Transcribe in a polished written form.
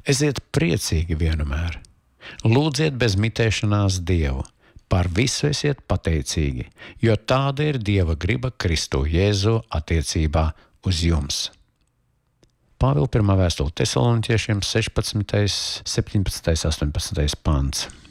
Esiet priecīgi vienmēr. Lūdziet bez mitēšanās Dievu. Par visu esiet pateicīgi, jo tāda ir Dieva griba Kristu Jēzu attiecībā uz jums. Pāvila 1. vēstule Tesaloniķiešiem 16., 17., 18. pants.